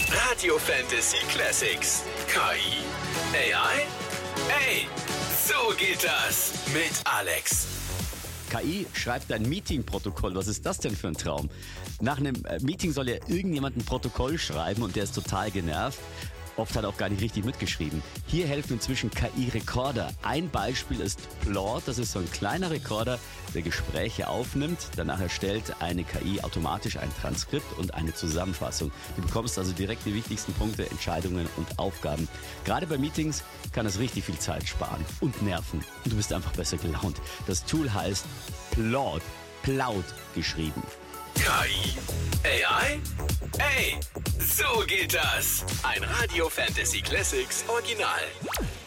Radio Fantasy Classics. KI. AI. Ey, so geht das mit Alex. KI schreibt ein Meeting-Protokoll. Was ist das denn für ein Traum? Nach einem Meeting soll ja irgendjemand ein Protokoll schreiben und der ist total genervt. Oft hat er auch gar nicht richtig mitgeschrieben. Hier helfen inzwischen KI-Rekorder. Ein Beispiel ist Plord. Das ist so ein kleiner Rekorder, der Gespräche aufnimmt. Danach erstellt eine KI automatisch ein Transkript und eine Zusammenfassung. Du bekommst also direkt die wichtigsten Punkte, Entscheidungen und Aufgaben. Gerade bei Meetings kann es richtig viel Zeit sparen und nerven. Und du bist einfach besser gelaunt. Das Tool heißt Plord. Plaud geschrieben. KI. AI. Ey, so geht das. Ein Radio Fantasy Classics Original.